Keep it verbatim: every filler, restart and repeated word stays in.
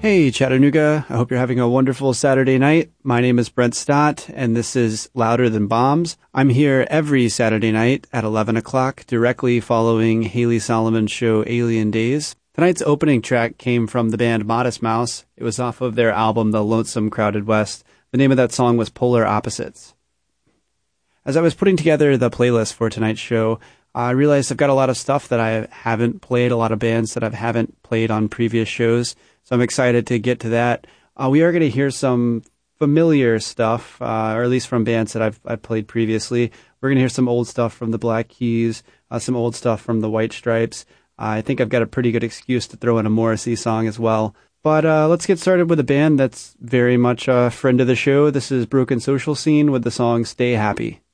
Hey, Chattanooga. I hope you're having a wonderful Saturday night. My name is Brent Stott, and this is Louder Than Bombs. I'm here every Saturday night at eleven o'clock, directly following Haley Solomon's show Alien Days. Tonight's opening track came from the band Modest Mouse. It was off of their album The Lonesome Crowded West. The name of that song was Polar Opposites. As I was putting together the playlist for tonight's show, I realized I've got a lot of stuff that I haven't played, a lot of bands that I haven't played on previous shows. So I'm excited to get to that. Uh, we are going to hear some familiar stuff, uh, or at least from bands that I've, I've played previously. We're going to hear some old stuff from the Black Keys, uh, some old stuff from the White Stripes. Uh, I think I've got a pretty good excuse to throw in a Morrissey song as well. But uh, let's get started with a band that's very much a friend of the show. This is Broken Social Scene with the song Stay Happy.